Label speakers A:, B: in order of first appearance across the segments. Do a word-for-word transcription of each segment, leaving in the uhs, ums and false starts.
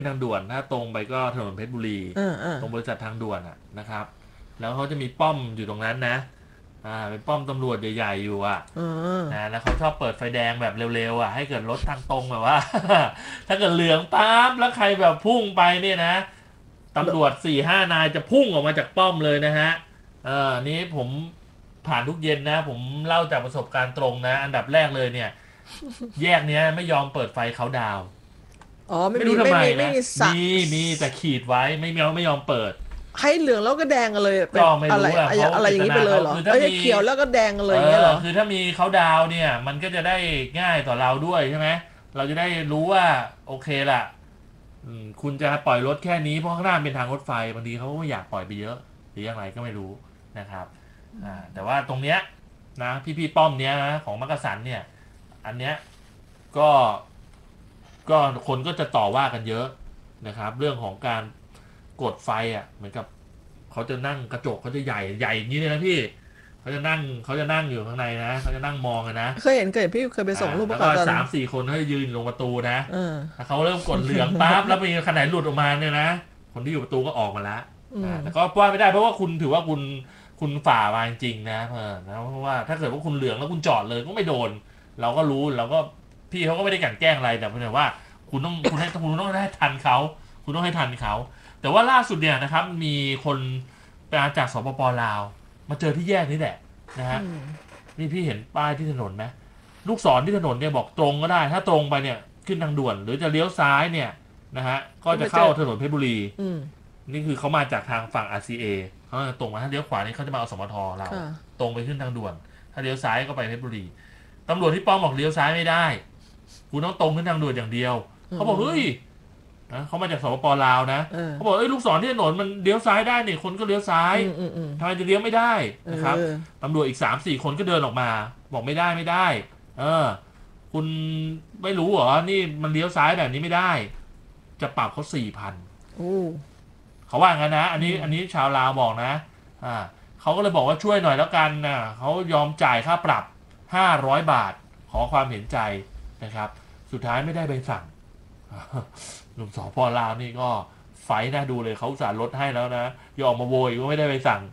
A: ทางด่วนถ้าตรงไปก็ถนนเพชรบุรี
B: เออเออ
A: ตรงบริษัททางด่วนอ่ะนะครับแล้วเขาจะมีป้อมอยู่ตรงนั้นนะอ่าเป็นป้อมตำรวจใหญ่ๆอยู่อ่ะ
B: เออ
A: นะแล้วเขาชอบเปิดไฟแดงแบบเร็วๆอ่ะให้เกิดรถทางตรงแบบว่าถ้าเกิดเหลืองปั๊บแล้วใครแบบพุ่งไปเนี่ยนะตำรวจสี่ห้านายจะพุ่งออกมาจากป้อมเลยนะฮะเออนี้ผมผ่านทุกเย็นนะผมเล่าจากประสบการณ์ตรงนะอันดับแรกเลยเนี่ยแยกเนี้ยไม่ยอมเปิดไฟเขาดาว
B: อ๋อไม่
A: ไม่รู้ทำไม
B: มีไม่มีไม่
A: นะ
B: มีสะ
A: มีมีแต่ขีดไว้ไม่ยอมไม่ยอมเปิด
B: ให้เหลืองแล้วก็แดงกันเลยเป็น
A: ก็ไม่
B: อะไร
A: รู้อ่ะเขา
B: อะไรอย่างนี้
A: เจตนา
B: ไปเลยเหรอ
A: เขาคือถ้า
B: เอ้ย
A: มี
B: เขียวแล้วก็แดงกันเล
A: เอ
B: ยอย่างเงี้ยเหรอ
A: อคือถ้ามีเขาดาวเนี่ยมันก็จะได้ง่ายต่อเราด้วยใช่ไหมเราจะได้รู้ว่าโอเคล่ะอืมคุณจะปล่อยรถแค่นี้เพราะข้างหน้าเป็นทางรถไฟบางทีเขาก็ไม่อยากปล่อยไปเยอะหรือยังไรก็ไม่รู้นะครับอ่าแต่ว่าตรงเนี้ยนะพี่พี่ป้อมเนี้ยนะของมักกะสันเนี่ยอันเนี้ยก็ก็คนก็จะต่อว่ากันเยอะนะครับเรื่องของการกดไฟอ่ะเหมือนกับเขาจะนั่งกระจกเขาจะใหญ่ใหญ่อย่างนี้เลยนะพี่เขาจะนั่งเขาจะนั่งอยู่ข้างในนะเขาจะนั่งมองกันนะ
B: เคยเห็นเคยเห็นพี่เคยไปส่ง
A: อ่า
B: รูป
A: แล้วก็
B: ประกอบตอน
A: สามสี่คนเขาจะยืนอยู่ตรงประตูนะ
B: เออ
A: ถ้าเขาเริ่มกดเหลืองปั๊บแล้วมีคันไหนหลุดออกมาเนี่ยนะคนที่อยู่ประตูก็ออกมาแล้ว
B: อืม
A: อ่าแต่ก็ว่าไม่ได้เพราะว่าคุณถือว่าคุณคุณฝ่ามาจริงๆนะเออนะเพราะว่าถ้าเกิดว่าคุณเหลืองแล้วคุณจอดเลยก็ไม่โดนเราก็รู้เราก็พี่เขาก็ไม่ได้กลั่นแกล้งอะไรแต่เพียงแต่ว่า คุณต้องคุณให้คุณต้องให้ทันเขาคุณต้องให้ทันเขาแต่ว่าล่าสุดเนี่ยนะครับมีคนไปจากสปปลาวมาเจอที่แยกนี้แหละนะฮะ
B: อืม
A: นี่พี่เห็นป้ายที่ถนนไหมลูกศรที่ถนนเนี่ยบอกตรงก็ได้ถ้าตรงไปเนี่ยขึ้นทางด่วนหรือจะเลี้ยวซ้ายเนี่ยนะฮะก็จะเข้าถนนเพชรบุรี
B: อืม
A: นี่คือเขามาจากทางฝั่ง อาร์ ซี เอ เขาจะตรงมาถ้าเลี้ยวขวานี่เขาจะมาเอาสมทเรา
B: ค่ะ
A: ตรงไปขึ้นทางด่วน ถ้าเลี้ยวซ้ายก็ไปเพชรบุรีตำรวจที่ป้อมบอกเลี้ยวซ้ายไม่ได้คุณต้องตรงขึ้นทางด่วนอย่างเดียวเขาบอกเฮ้ยนะเขามาจากสปปลาวนะ
B: เออ
A: เขาบอกเอ้ยลูกศรที่ถนนมันเลี้ยวซ้ายได้นี่คนก็เลี้ยวซ้าย
B: อืมอืมอืม
A: ทำไมจะเลี้ยวไม่ได้
B: เอ
A: นะครับ
B: อ
A: ตำรวจอีกสามสี่คนก็เดินออกมา บอกไม่ได้ไม่ได้ เออ คุณไม่รู้เหรอนี่มันเลี้ยวซ้ายแบบนี้ไม่ได้ จะปรับเขาสี่พัน
B: โอ้
A: เขาว่างั้นนะอันนี้
B: อืม
A: อันนี้ชาวลาวบอกนะอ่าเขาก็เลยบอกว่าช่วยหน่อยแล้วกันนะเขายอมจ่ายค่าปรับห้าร้อยบาทขอความเห็นใจนะครับ สุดท้ายไม่ได้ใบสั่ง หนุ่มสปลาวนี่ก็ไฟน่าดูเลยเขาอุตส่าห์ลดให้แล้วนะยอมมาโวยก็ไม่ได้ใบสั่ง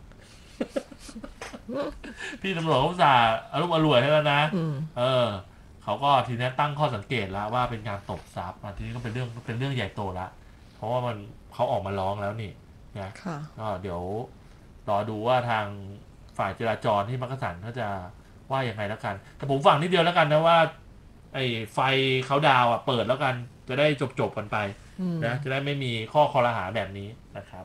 A: พี่ตำรวจเขาอุตส่าห์อารมณ์อร่วยให้แล้วนะ
B: อืม
A: เออเขาก็ทีนี้ตั้งข้อสังเกตแล้วว่าเป็นการตบทรัพย์อ่ะทีนี้ก็เป็นเรื่องเป็นเรื่องใหญ่โตละเพราะว่ามันเขาออกมาร้องแล้วนี่นะ
B: ค่ะ
A: ก็เดี๋ยวรอดูว่าทางฝ่ายจราจรที่มักกะสันเขาจะว่าอย่างไรแล้วกัน แต่ผมฟังนิดเดียวแล้วกันนะว่าไอ้ไฟเขาดาวอ่ะเปิดแล้วกันจะได้จบจบกันไป
B: อืม
A: นะจะได้ไม่มีข้อคอรหาแบบนี้นะครับ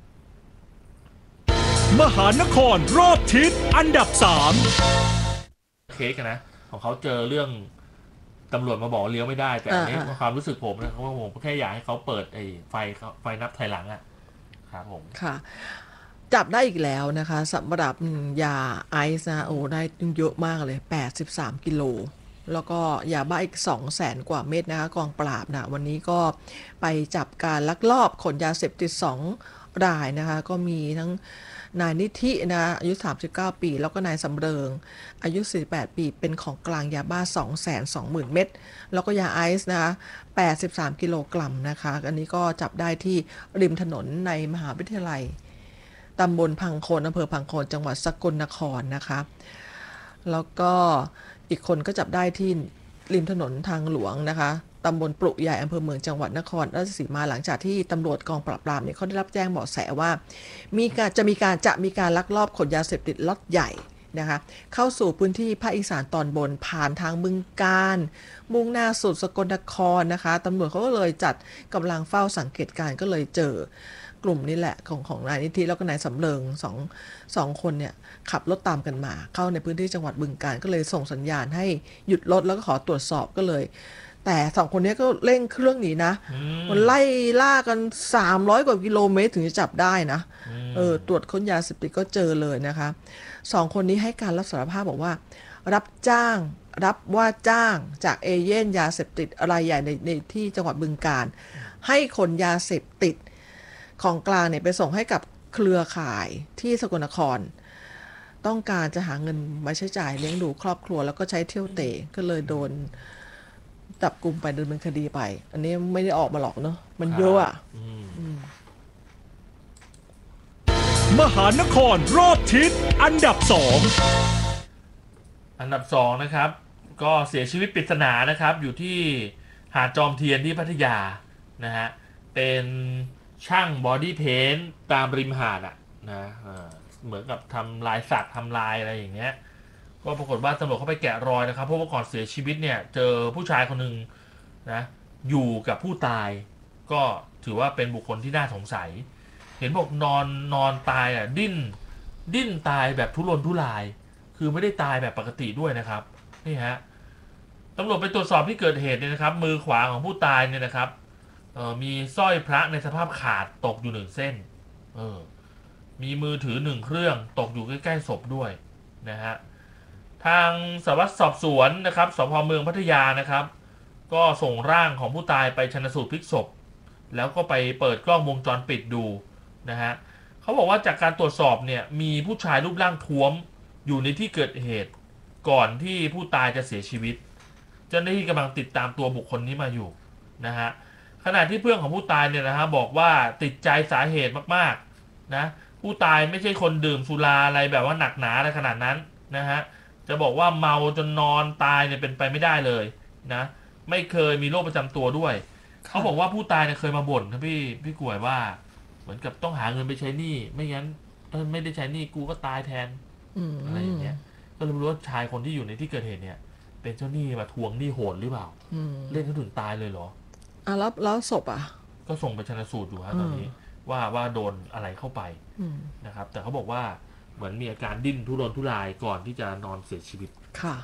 C: มหานครรอบทิศอันดับสาม
A: เค้กนะของเขาเจอเรื่องตำรวจมาบอกเลี้ยวไม่ได้แต่อันนี้ความรู้สึกผมนะเขาว่าผมแค่อยากให้เขาเปิดไอ้ไฟเขาไฟนับถอยหลังอ่ะครับผม
B: ค่ะจับได้อีกแล้วนะคะสำหรับยาไอซ์นะโอ้ได้เยอะมากเลยแปดสิบสามกิโลแล้วก็ยาบ้าอีกสองแสนกว่าเม็ดนะคะกองปราบนะวันนี้ก็ไปจับการลักลอบขนยาเสพติดสองรายนะคะก็มีทั้งนายนิธินะอายุสามสิบเก้าปีแล้วก็นายสำเริงอายุสี่สิบแปดปีเป็นของกลางยาบ้า สองแสนสองหมื่น เม็ดแล้วก็ยาไอซ์นะคะแปดสิบสามกิโลกรัมนะคะอันนี้ก็จับได้ที่ริมถนนในมหาวิทยาลัยตำบลพังโคนอำเภอพังโคนจังหวัดสกลนครนะคะแล้วก็อีกคนก็จับได้ที่ริมถนนทางหลวงนะคะตำบลปลุกใหญ่อำเภอเมืองจังหวัดนครราชสีมาหลังจากที่ตำรวจกองปราบปรามเนี่ยเขาได้รับแจ้งเบาะแสว่ามีการจะมีการจะมีการลักลอบขนยาเสพติดล็อตใหญ่นะคะเข้าสู่พื้นที่ภาคอีสานตอนบนผ่านทางบึงกาฬมุ่งหน้าสู่สกลนครนะคะตำรวจเขาก็เลยจัดกำลังเฝ้าสังเกตการณ์ก็เลยเจอกลุ่มนี้แหละของของนายนิธิแล้วก็นายสำเริงสองสองคนเนี่ยขับรถตามกันมาเข้าในพื้นที่จังหวัดบึงกาฬก็เลยส่งสัญญาณให้หยุดรถแล้วก็ขอตรวจสอบก็เลยแต่สองคนนี้ก็เร่งเครื่องหนีนะมันไล่ล่ากันสามร้อยกว่ากิโลเมตรถึงจะจับได้นะเออตรวจค้นยาเสพติดก็เจอเลยนะคะสองคนนี้ให้การรับสารภาพบอกว่ารับจ้างรับว่าจ้างจากเอเย่นยาเสพติดรายใหญ่ในในที่จังหวัดบึงกาฬให้ขนยาเสพติดของกลางเนี่ยไปส่งให้กับเครือข่ายที่สกลนครต้องการจะหาเงินมาใช้จ่ายเลี้ยงดูครอบครัวแล้วก็ใช้เที่ยวเตะก็เลยโดนจับกลุ่มไปดำเนินคดีไป อันนี้ไม่ได้ออกมาหรอกเนาะมันเยอะอ่ะ
C: มหานครรอบทิศอันดับสอง
A: อันดับสองนะครับก็เสียชีวิตปริศนานะครับอยู่ที่หาดจอมเทียนที่พัทยานะฮะเป็นช่างบอดี้เพนท์ตามริมหาดอ่ะนะเหมือนกับทำลายสักทำลายอะไรอย่างเงี้ยก็ปรากฏว่าตำรวจเข้าไปแกะรอยนะครับเพราะว่าก่อนเสียชีวิตเนี่ยเจอผู้ชายคนหนึ่งนะอยู่กับผู้ตายก็ถือว่าเป็นบุคคลที่น่าสงสัยเห็นบอกนอนนอนตายอ่ะดิ้นดิ้นตายแบบทุรนทุรายคือไม่ได้ตายแบบปกติด้วยนะครับนี่ฮะตำรวจไปตรวจสอบที่เกิดเหตุเนี่ยนะครับมือขวาของผู้ตายเนี่ยนะครับเอ่อมีสร้อยพระในสภาพขาดตกอยู่หนึ่งเส้นเออมีมือถือหนึ่งเครื่องตกอยู่ใกล้ๆศพด้วยนะฮะทางสารวัตรสอบสวนนะครับสพเมืองพัทยานะครับก็ส่งร่างของผู้ตายไปชันสูตรพลิกศพแล้วก็ไปเปิดกล้องวงจรปิดดูนะฮะเขาบอกว่าจากการตรวจสอบเนี่ยมีผู้ชายรูปร่างท้วมอยู่ในที่เกิดเหตุก่อนที่ผู้ตายจะเสียชีวิตเจ้าหน้าที่กำลังติดตามตัวบุคคลนี้มาอยู่นะฮะขณะที่เพื่อนของผู้ตายเนี่ยนะฮะบอกว่าติดใจสาเหตุมากๆนะผู้ตายไม่ใช่คนดื่มสุราอะไรแบบว่าหนักหนาอะไรขนาดนั้นนะฮะจะบอกว่าเมาจนนอนตายเนี่ยเป็นไปไม่ได้เลยนะไม่เคยมีโรคประจำตัวด้วยเขาบอกว่าผู้ตายเนี่ยเคยมาบ่นนะพี่พี่กล้วยว่าเหมือนกับต้องหาเงินไปใช้หนี้ไม่งั้นถ้าไม่ได้ใช้หนี้กูก็ตายแทนอะไรอย่างเงี้ยก็เลยไม่รู้ว่าชายคนที่อยู่ในที่เกิดเหตุเนี่ยเป็นเจ้าหนี้มาทวงหนี้โหดหรือเปล่าเล่นเขาถึงตายเลยเหรอ
B: อ่ะแล้วแล้วศพอ่ะ
A: ก็ส่งไปชันสูตรอยู่ฮะตอนนี้ว่าว่าโดนอะไรเข้าไปนะครับแต่เขาบอกว่าเหมือนมีอาการดิ้นทุรนทุรายก่อนที่จะนอนเสียชีวิต
B: ค่ะ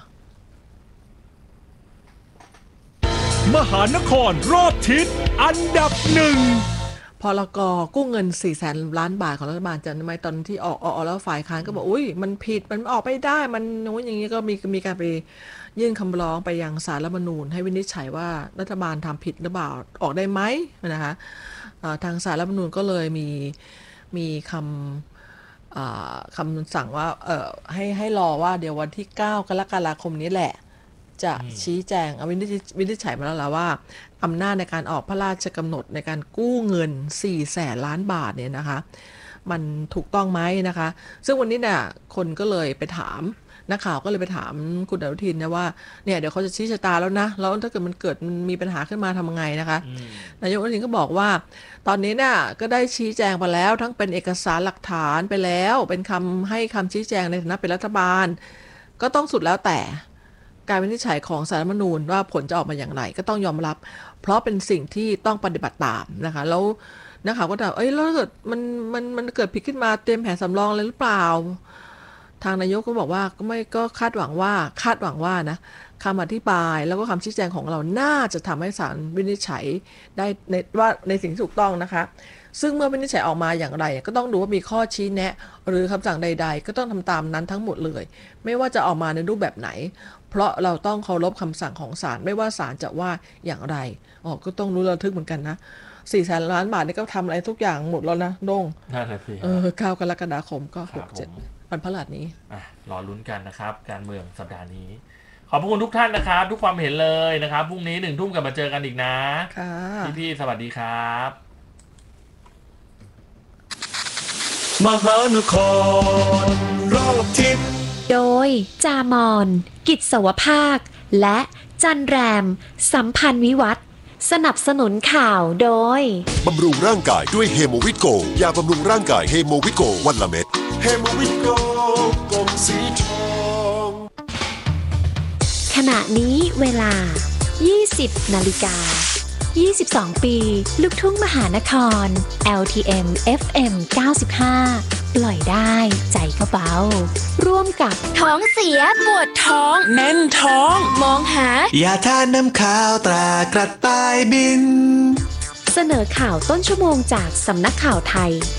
C: มหานครรอบทิศอันดับหนึ่ง
B: พลก.กู้เงินสี่แสนล้านบาทของรัฐบาลจำได้ไหมตอนที่ออกออกแล้วฝ่ายค้านก็บอกอุ้ยมันผิดมันออกไม่ได้มันนู้นอย่างนี้ก็มีมีการไปยื่นคำร้องไปยังศาลรัฐธรรมนูญให้วินิจฉัยว่ารัฐบาลทำผิดหรือเปล่าออกได้ไหมนะคะทางศาลรัฐธรรมนูญก็เลยมีมีคำคำสั่งว่าเออให้ให้รอว่าเดี๋ยววันที่เก้ากรกฎาคมนี้แหละจะชี้แจงเอาวินิจฉัยมาแล้วล่ะว่าอำนาจในการออกพระราชกำหนดในการกู้เงินสี่แสนล้านบาทเนี่ยนะคะมันถูกต้องไหมนะคะซึ่งวันนี้เนี่ยคนก็เลยไปถามนักข่าวก็เลยไปถามคุณอนุทินนะว่าเนี่ยเดี๋ยวเขาจะชี้ชะตาแล้วนะแล้วถ้าเกิดมันเกิดมันมีปัญหาขึ้นมาทำไงนะคะนายกอนุทินก็บอกว่าตอนนี้เนี่ยก็ได้ชี้แจงไปแล้วทั้งเป็นเอกสารหลักฐานไปแล้วเป็นคำให้คำชี้แจงในฐานะเป็นรัฐบาลก็ต้องสุดแล้วแต่การวินิจฉัยของศาลรัฐธรรมนูญว่าผลจะออกมาอย่างไรก็ต้องยอมรับเพราะเป็นสิ่งที่ต้องปฏิบัติตามนะคะแล้วนักข่าวก็ถามเอ้ยแล้วเกิดมันมันมันเกิดผิดขึ้นมาเตรียมแผนสำรองอะไรหรือเปล่าทางนายกก็บอกว่าก็ไม่ก็คาดหวังว่าคาดหวังว่านะคำอธิบายแล้วก็คำชี้แจงของเราน่าจะทำให้ศาลวินิจฉัยได้ในว่าในสิ่งที่ถูกต้องนะคะซึ่งเมื่อวินิจฉัยออกมาอย่างไรก็ต้องดูว่ามีข้อชี้แนะหรือคำสั่งใดๆก็ต้องทำตามนั้นทั้งหมดเลยไม่ว่าจะออกมาในรูปแบบไหนเพราะเราต้องเคารพคำสั่งของศาลไม่ว่าศาลจะว่าอย่างไรอ๋อก็ต้องรู้ระทึกเหมือนกันนะสี่แสนล้านบาทนี่ก็ทำอะไรทุกอย่างหมดแล้วนะดง
A: นั่นแหละสิ
B: เออเก้ากรกฎาคมก็หกเจ็ดวันพฤหัสนี้
A: อ่ะรอลุ้นกันนะครับการเมืองสัปดาห์นี้ขอบคุณทุกท่านนะครับทุกความเห็นเลยนะครับพรุ่งนี้หนึ่งทุ่มกลับมาเจอกันอีกนะ
B: ค่ะ
A: พี่ๆสวัสดีครับ
C: มหานครรอบทิศ
D: โดยจามอนกิจสวภาคและจันแรมสัมพันธ์วิวัฒน์สนับสนุนข่าวโดย
E: บำรุงร่างกายด้วยเฮโมวิโกยาบำรุงร่างกายเฮโมวิโกวันละเม็ดเฮโมวิโกกลมสีทอง
D: ขณะนี้เวลา ยี่สิบนาฬิกายี่สิบสอง ปีลูกทุ่งมหานคร แอล ที เอ็ม เอฟ เอ็ม เก้าสิบห้า ปล่อยได้ใจก็เบาร่วมกับ
F: ท้องเสียปวดท้องแน่นท้องมองหาย
G: าทานน้ำข้าวตรากระต่ายบิน
D: เสนอข่าวต้นชั่วโมงจากสำนักข่าวไทย